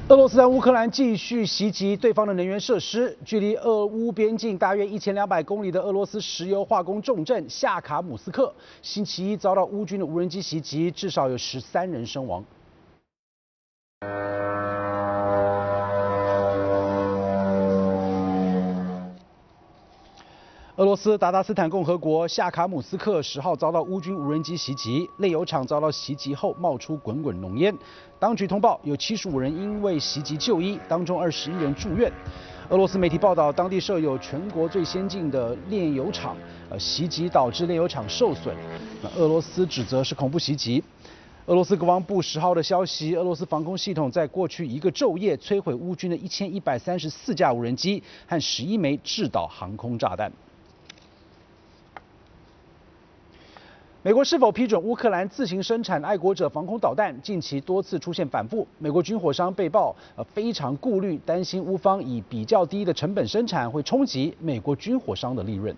俄罗斯在乌克兰继续袭击对方的能源设施。距离俄乌边境大约1200公里的俄罗斯石油化工重镇夏卡姆斯克，星期一遭到乌军的无人机袭击，至少有13人身亡。俄罗斯达达斯坦共和国夏卡姆斯克10号遭到乌军无人机袭击，炼油厂遭到袭击后冒出滚滚浓烟。当局通报有75人因为袭击就医，当中21人住院。俄罗斯媒体报道，当地设有全国最先进的炼油厂，袭击导致炼油厂受损。俄罗斯指责是恐怖袭击。俄罗斯国防部10号的消息，俄罗斯防空系统在过去一个昼夜摧毁乌军的1134架无人机和11枚制导航空炸弹。美国是否批准乌克兰自行生产爱国者防空导弹，近期多次出现反复。美国军火商被曝非常顾虑，担心乌方以比较低的成本生产会冲击美国军火商的利润。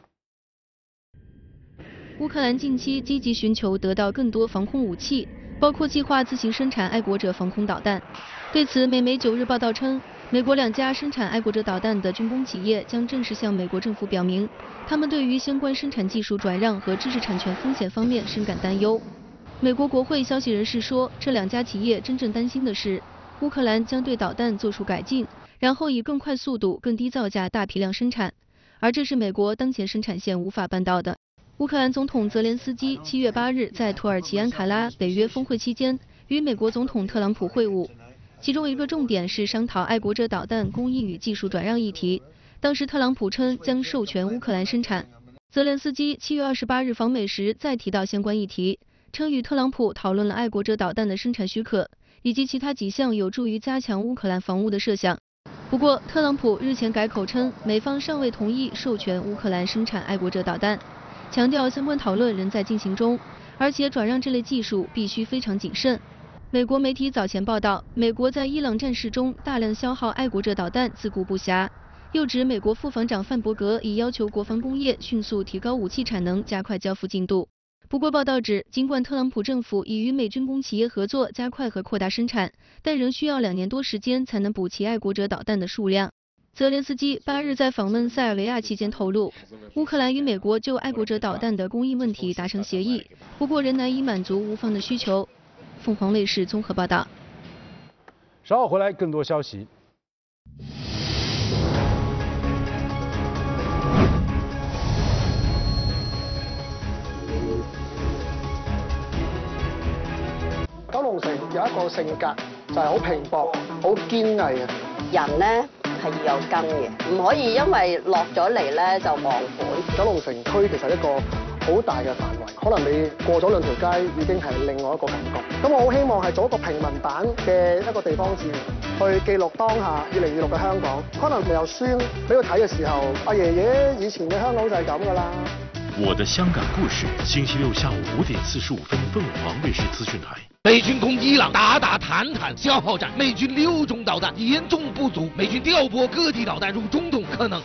乌克兰近期积极寻求得到更多防空武器，包括计划自行生产爱国者防空导弹。对此，美媒9日报道称，美国2家生产爱国者导弹的军工企业将正式向美国政府表明，他们对于相关生产技术转让和知识产权风险方面深感担忧。美国国会消息人士说，这2家企业真正担心的是，乌克兰将对导弹做出改进，然后以更快速度、更低造价大批量生产，而这是美国当前生产线无法办到的。乌克兰总统泽连斯基7月8日在土耳其安卡拉北约峰会期间与美国总统特朗普会晤，其中一个重点是商讨爱国者导弹供应与技术转让议题。当时特朗普称将授权乌克兰生产。泽连斯基7月28日访美时再提到相关议题，称与特朗普讨论了爱国者导弹的生产许可以及其他几项有助于加强乌克兰防务的设想。不过，特朗普日前改口称美方尚未同意授权乌克兰生产爱国者导弹，强调相关讨论仍在进行中，而且转让这类技术必须非常谨慎。美国媒体早前报道，美国在伊朗战事中大量消耗爱国者导弹，自顾不暇。又指美国副防长范伯格已要求国防工业迅速提高武器产能，加快交付进度。不过，报道指，尽管特朗普政府已与美军工企业合作，加快和扩大生产，但仍需要2年多时间才能补齐爱国者导弹的数量。泽连斯基8日在访问塞尔维亚期间透露，乌克兰与美国就爱国者导弹的供应问题达成协议，不过仍难以满足乌方的需求。凤凰卫视综合报道。 稍后回来更多消息。 九龍城有一個性格就係好拼搏、好堅毅嘅人咧。係要有根嘅，唔可以因為落咗嚟咧就忘本。 九龍城區其實一個好大嘅範圍，可能你過咗2條街已經係另外一個感覺。咁我好希望係做一個平民版嘅一個地方志，去記錄當下2026嘅香港。可能有書俾佢睇嘅時候，阿爺爺以前嘅香港就係咁噶啦。 我的香港故事，星期六下午5點45分，鳳凰衛視資訊台。 美军攻伊朗，打坦坦消耗战，美军6种导弹严重不足，美军调拨各地导弹入中东，可能